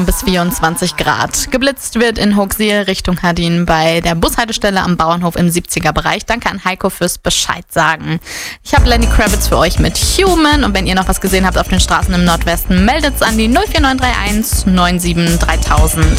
bis 24 Grad. Geblitzt wird in Hooksiel Richtung Hardin bei der Bushaltestelle am Bauernhof im 70er-Bereich. Danke an Heiko fürs Bescheid sagen. Ich habe Lenny Kravitz für euch mit Human. Und wenn ihr noch was gesehen habt auf den Straßen im Nordwesten, meldet es an die 04931 97 3000.